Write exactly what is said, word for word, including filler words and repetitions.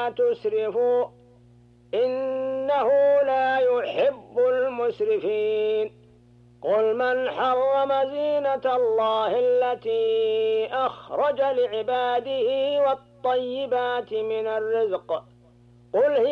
ولا تسرفوا إنه لا يحب المسرفين قل من حرم زينة الله التي أخرج لعباده والطيبات من الرزق قل هي